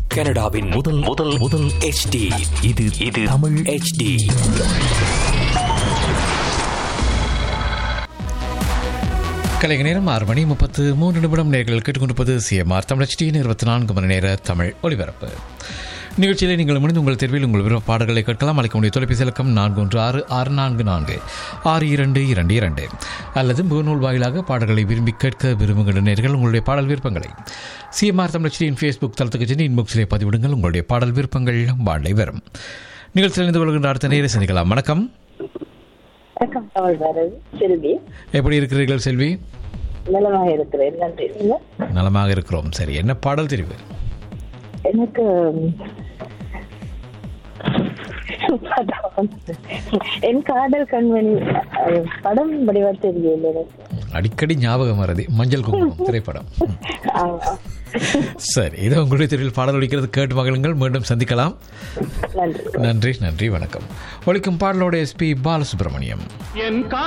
கனடாவின் முதல் முதல் முதல் HD. இது தமிழ் HD. கலைஞர் நேரம் 6:33 நேர்கள் கேட்டுக்கொண்டிருப்பது CMR தமிழ் HD 24 மணி நேர தமிழ் ஒலிபரப்பு நிகழ்ச்சியில் நீங்கள் முடிந்து உங்கள் தேர்வில் உங்கள் விருப்ப பாடல்களை கேட்கலாம். அழைக்க முடிய தொலைபேசி இலக்கம் 4166444222 அல்லது முகநூல் வாயிலாக பாடல்களை விரும்பி கேட்க விரும்புகின்ற நேர்கள் உங்களுடைய பாடல் விருப்பங்களை CMR தமிழ் HDயின் ஃபேஸ்புக் தளத்துக்கு சென்று இன்பாக்ஸிலே பதிவிடுங்கள். உங்களுடைய பாடல் விருப்பங்கள் வாழை வரும். நிகழ்ச்சியில் இணைந்து கொள்கின்ற அடுத்த நேரை சந்திக்கலாம். வணக்கம். செல்வி, எப்படி இருக்கிறீர்கள் செல்வி? நலமாக இருக்கிறேன், நன்றி. நலமாக இருக்கிறோம். சரி, என்ன பாடல் தெரிவு? எனக்கு என் காதல் கண்மணி படம் வடிவா தெரியல. அடிக்கடி ஞாபகம் வருது, மஞ்சள் குங்குமம் திரைப்படம். சரி, இது உங்களுடைய தெருவில் பாடல் ஒலிக்கிறது, கேட்டு மகிழுங்கள். மீண்டும் சந்திக்கலாம். நன்றி நன்றி நன்றி, வணக்கம். ஒலிக்கும் பாடலோட SP பாலசுப்ரமணியம்.